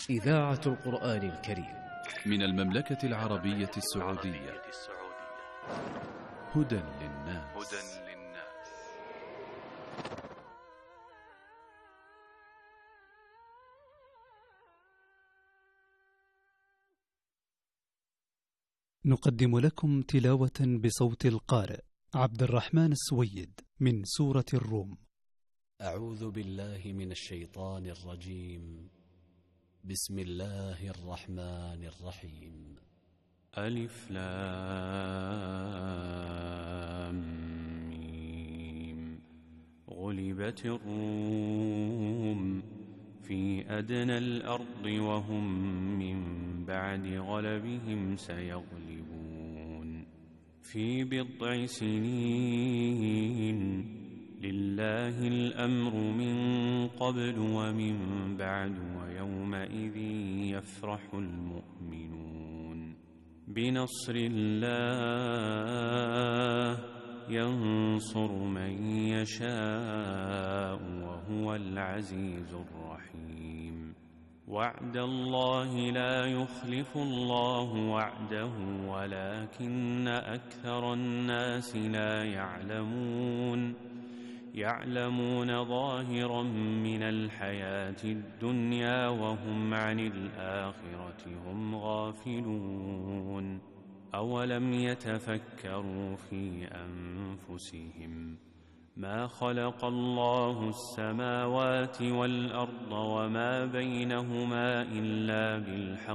إذاعة القرآن الكريم من المملكة العربية السعودية. هدى للناس. نقدم لكم تلاوة بصوت القارئ عبد الرحمن السويد من سورة الروم. أعوذ بالله من الشيطان الرجيم. بسم الله الرحمن الرحيم. ألف لام ميم. غلبت الروم في أدنى الأرض وهم من بعد غلبهم سيغلبون في بضع سنين. لله الأمر من قبل ومن بعد ويومئذ يفرح المؤمنون بنصر الله ينصر من يشاء وهو العزيز الرحيم. وعد الله لا يخلف الله وعده ولكن أكثر الناس لا يعلمون ظاهرا من الحياة الدنيا وهم عن الآخرة هم غافلون. أولم يتفكروا في أنفسهم ما خلق الله السماوات والأرض وما بينهما إلا بالحق